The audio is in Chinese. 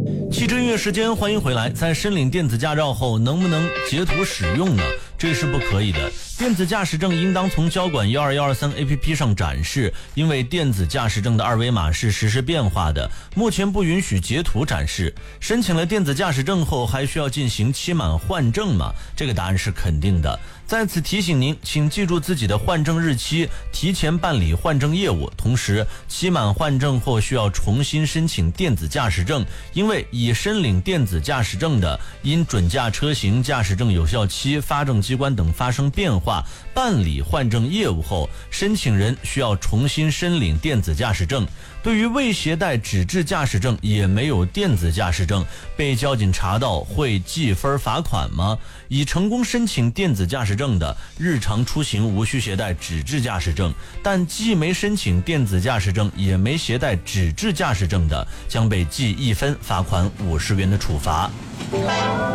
汽车音乐时间，欢迎回来。在申领电子驾照后，能不能截图使用呢？这是不可以的。电子驾驶证应当从交管12123 APP 上展示，因为电子驾驶证的二维码是实时变化的，目前不允许截图展示。申请了电子驾驶证后，还需要进行期满换证吗？这个答案是肯定的。在此提醒您，请记住自己的换证日期，提前办理换证业务。同时，期满换证后需要重新申请电子驾驶证，因为已申领电子驾驶证的，因准驾车型、驾驶证有效期、发证机关等发生变化，办理换证业务后，申请人需要重新申领电子驾驶证。对于未携带纸质驾驶证也没有电子驾驶证，被交警查到会记分罚款吗？已成功申请电子驾驶证的，日常出行无需携带纸质驾驶证，但既没申请电子驾驶证也没携带纸质驾驶证的，将被记1分，罚款50元的处罚。